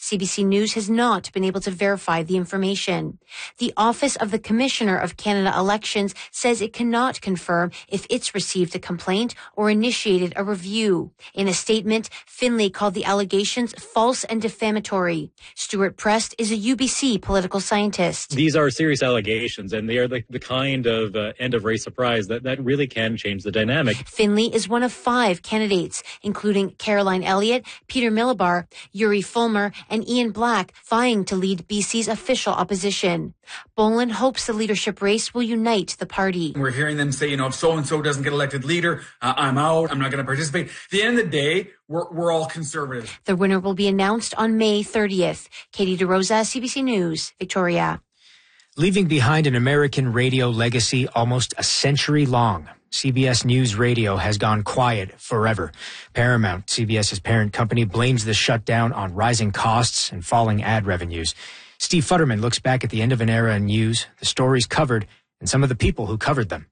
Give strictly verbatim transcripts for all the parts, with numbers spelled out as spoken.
C B C News has not been able to verify the information. The Office of the Commissioner of Canada Elections says it cannot confirm if it's received a complaint or initiated a review. In a statement, Finlay called the allegations false and defamatory. Stuart Prest is a U B C political scientist. These are serious allegations, and they are the, the kind of uh, end-of-race surprise that, that really can change the dynamic. Finlay is one of five candidates, including Caroline Elliott, Peter Millibar, Yuri Fulmer, and Ian Black, vying to lead B C's official opposition. Boland hopes the leadership race will unite the party. We're hearing them say, you know, if so-and-so doesn't get elected leader, uh, I'm out, I'm not going to participate. At the end of the day, we're, we're all conservative. The winner will be announced on May thirtieth. Katie DeRosa, C B C News, Victoria. Leaving behind an American radio legacy almost a century long, C B S News Radio has gone quiet forever. Paramount, CBS's parent company, blames the shutdown on rising costs and falling ad revenues. Steve Futterman looks back at the end of an era in news, the stories covered, and some of the people who covered them.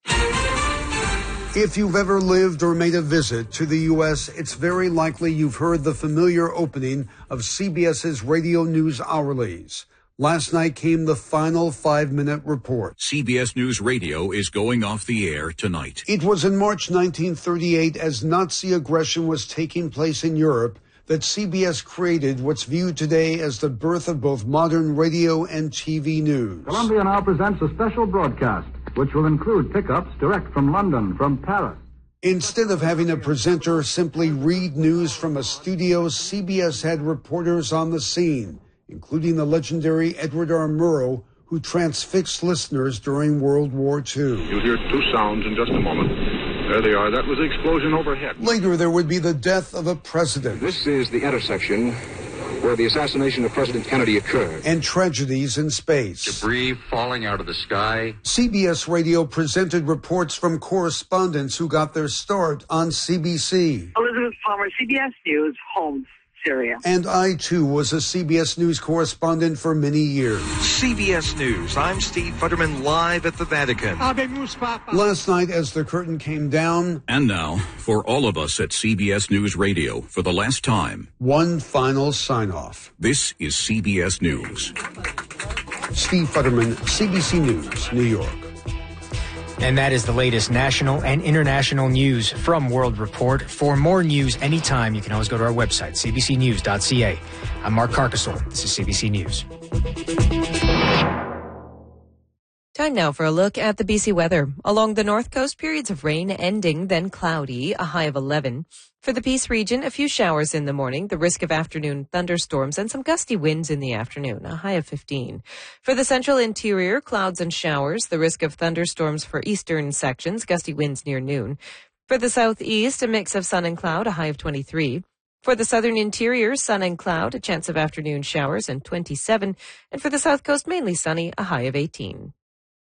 If you've ever lived or made a visit to the U S, it's very likely you've heard the familiar opening of CBS's Radio News Hourlies. Last night came the final five-minute report. C B S News Radio is going off the air tonight. It was in March nineteen thirty-eight, as Nazi aggression was taking place in Europe, that C B S created what's viewed today as the birth of both modern radio and T V news. Columbia now presents a special broadcast, which will include pickups direct from London, from Paris. Instead of having a presenter simply read news from a studio, C B S had reporters on the scene, including the legendary Edward R. Murrow, who transfixed listeners during World War Two. You'll hear two sounds in just a moment. There they are. That was the explosion overhead. Later, there would be the death of a president. This is the intersection where the assassination of President Kennedy occurred. And tragedies in space. Debris falling out of the sky. C B S Radio presented reports from correspondents who got their start on C B C. Elizabeth Palmer, C B S News, Homs, Syria. And I, too, was a C B S News correspondent for many years. C B S News, I'm Steve Futterman, live at the Vatican. Last night, as the curtain came down... And now, for all of us at C B S News Radio, for the last time... one final sign-off. This is C B S News. Steve Futterman, C B C News, New York. And that is the latest national and international news from World Report. For more news anytime, you can always go to our website, c b c news dot c a. I'm Mark Carcasole. This is C B C News. Time now for a look at the B C weather. Along the north coast, periods of rain ending, then cloudy, a high of eleven. For the Peace region, a few showers in the morning, the risk of afternoon thunderstorms and some gusty winds in the afternoon, a high of fifteen. For the central interior, clouds and showers, the risk of thunderstorms for eastern sections, gusty winds near noon. For the southeast, a mix of sun and cloud, a high of twenty-three. For the southern interior, sun and cloud, a chance of afternoon showers, and twenty-seven. And for the south coast, mainly sunny, a high of eighteen.